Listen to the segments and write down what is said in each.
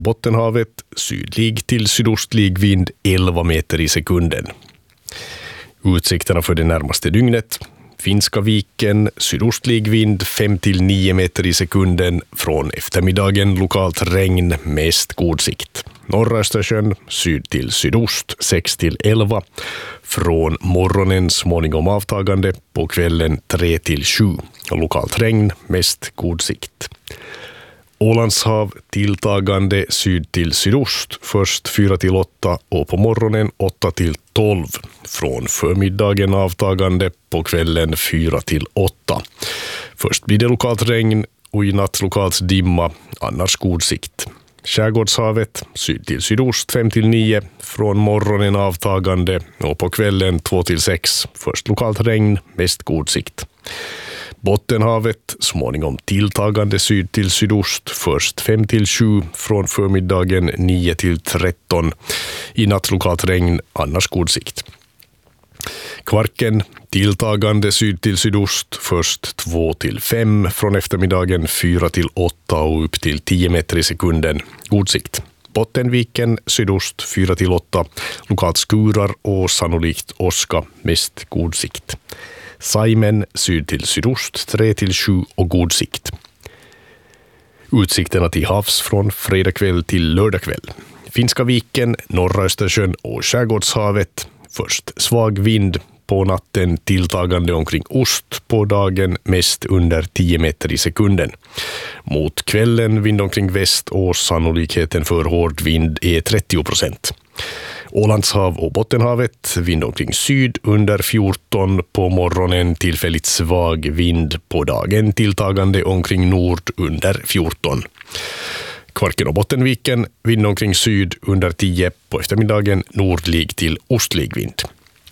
Bottenhavet sydlig till sydostlig vind 11 meter i sekunden. Utsikterna för det närmaste dygnet. Finska viken, sydostlig vind 5-9 meter i sekunden. Från eftermiddagen lokalt regn, mest god sikt. Norra Östersjön, syd till sydost 6-11. Från morgonen småningom avtagande, på kvällen 3-7. Lokalt regn, mest god sikt. Ålandshav tilltagande syd till sydost, först 4-8 och på morgonen 8-12. Från förmiddagen avtagande, på kvällen 4-8. Först blir det lokalt regn och i natt lokalt dimma, annars god sikt. Skärgårdshavet syd till sydost 5-9, från morgonen avtagande och på kvällen 2-6. Först lokalt regn, mest god sikt. Bottenhavet småningom tilltagande syd till sydost, först 5-7, från förmiddagen 9-13. I natt lokalt regn, annars god sikt. Kvarken tilltagande syd till sydost, först 2-5, från eftermiddagen 4-8 och upp till 10 meter i sekunden, god sikt. Bottenviken sydost 4-8, lokalt skurar och sannolikt åska, mest god sikt. Saimen syd till sydost 3-7 och god sikt. Utsikterna till havs från fredag kväll till lördag kväll. Finska viken, norra Östersjön och Skärgårdshavet. Först svag vind, på natten tilltagande omkring ost, på dagen mest under 10 meter i sekunden. Mot kvällen vind omkring väst och sannolikheten för hård vind är 30%. Ålandshav och Bottenhavet vind omkring syd under 14, på morgonen tillfälligt svag vind, på dagen tilltagande omkring nord under 14. Kvarken och Bottenviken vind omkring syd under 10, på eftermiddagen nordlig till ostlig vind.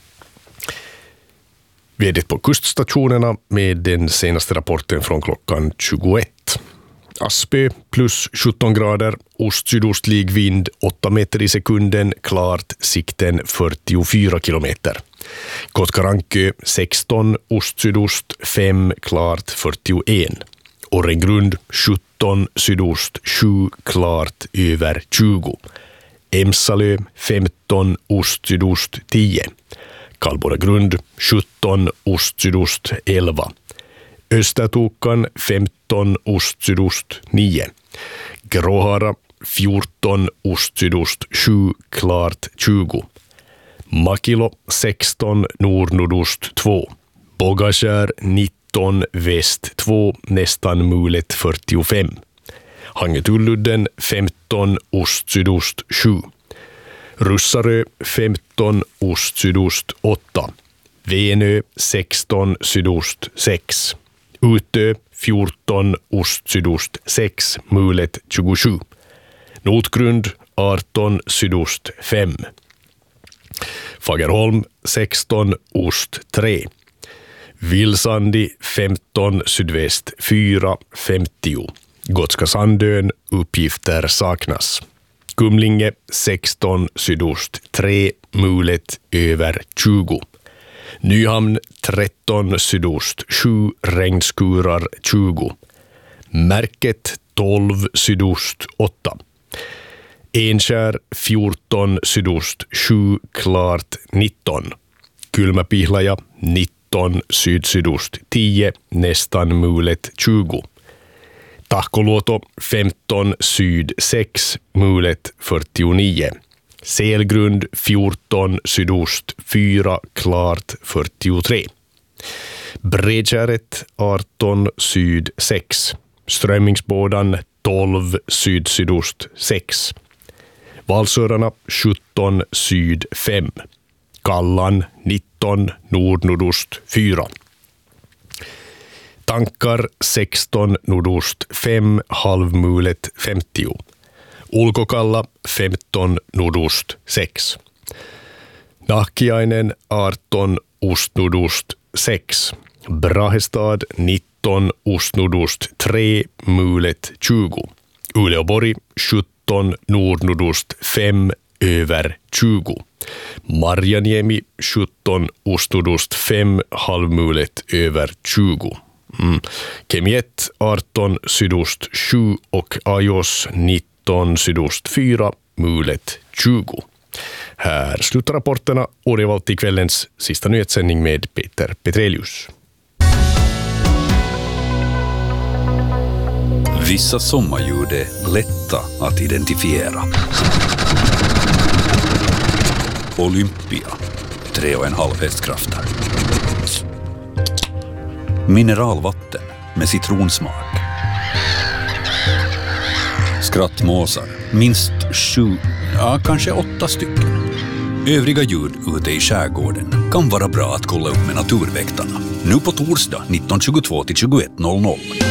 Vädret på kuststationerna med den senaste rapporten från klockan 21. Aspö plus 17 grader, ost-sydostlig vind 8 meter i sekunden, klart, sikten 44 kilometer. Kotkarankö 16, ost-sydost 5, klart 41. Orrengrund 17, sydost 7, klart över 20. Emsalö 15, ost-sydost 10. Kallborragrund 17, ost-sydost 11. Östertokan 15, ost-sydost 9. Gråhara 14, ost-sydost 7, klart 20. Makilo 16, nord-nordost 2. Bogaskär 19, väst 2, nästan mulet 45. Hangetulludden 15, ost-sydost 7. Russarö 15, ost-sydost 8. Venö 16, sydost 6. Utö 14, ost-sydost 6, mulet 27. Notgrund 18, sydost 5. Fagerholm 16, ost 3. Vilsandi 15, sydväst 4, 50. Gotska Sandön, uppgifter saknas. Kumlinge 16, sydost 3, mulet över 20. Nyhamn 13, sydost 7, regnskurar 20. Märket 12, sydost 8. Enskär 14, sydost 7, klart 19. Kylmäpihlaja 19, sydsydost 10, nästan mulet 20. Tahkoluoto 15, syd 6, mulet 49. Selgrund 14, sydost 4, klart 43. Bredkäret 18, syd 6. Strömmingsbådan 12, syd-sydost 6. Valsörarna 17, syd 5. Kallan 19, nord-nordost 4. Tankar 16, nordost 5, halvmulet 50. Ulkokalla 15, nordost 6. Nahkiainen 18, ostnordost 6. Brahestad 19, ostnordost 3, mulet 20. Uleåborg 17, nordnordost 5, över 20. Marjaniemi 17, ostnordost 5, halvmulet över 20. Kemiet 18, sydost 7 och Ajos 19, 15, sydost 4, mulet 20. Här slutar rapporterna och det var till kvällens sista nyhetssändning med Peter Petrelius. Vissa sommarljud är lätta att identifiera. Olympia, 3,5 hästkrafter. Mineralvatten med citronsmak. Skrattmåsar, minst 7, kanske 8 stycken. Övriga ljud ute i skärgården kan vara bra att kolla upp med naturväktarna. Nu på torsdag 19.22 till 21.00.